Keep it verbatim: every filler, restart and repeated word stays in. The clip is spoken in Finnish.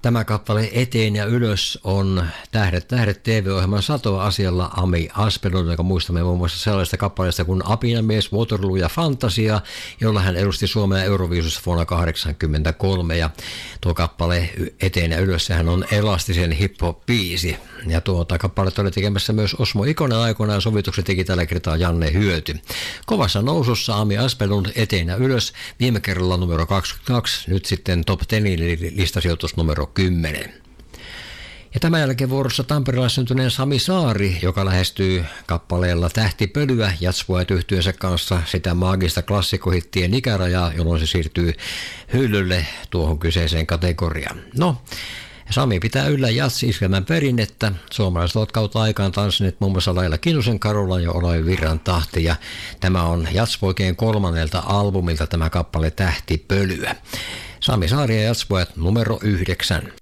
Tämä kappale Eteen ja ylös on Tähdet tähdet T V-ohjelman satoa asialla Ami Aspelund, joka muistamme muun muassa sellaista kappaleista kuin Apinamies, Waterloo ja Fantasia, jolla hän edusti Suomea Euroviisussa vuonna tuhatyhdeksänsataakahdeksankymmentäkolme. Ja tuo kappale Eteen ja ylös, sehän on elastisen hip-hop-biisi. Ja tuota kappaletta oli tekemässä myös Osmo Ikonen aikoinaan, ja sovitukset teki tällä kertaa Janne Hyöty. Kovassa nousussa Ami Aspelund Eteen ja ylös, viime kerralla numero kaksikymmentäkaksi, nyt sitten top kymmenen listasijoitus numero kymmenen. Ja tämän jälkeen vuorossa Tampereella syntyneen Sami Saari, joka lähestyy kappaleella Tähtipölyä Jazzpoet yhtyeensä kanssa sitä maagista klassikkohittien ikärajaa, jolloin se siirtyy hyllylle tuohon kyseiseen kategoriaan. No, Sami pitää yllä jazz-iskelmän perinnettä. Suomalaiset ovat kautta aikaan tanssineet muun muassa Laila Kinnusen, Karolan ja Olavi Virran tahti. Ja tämä on Jazzpoikien kolmannelta albumilta tämä kappale Tähtipölyä. Sami Saari ja Jazzpoet numero yhdeksän.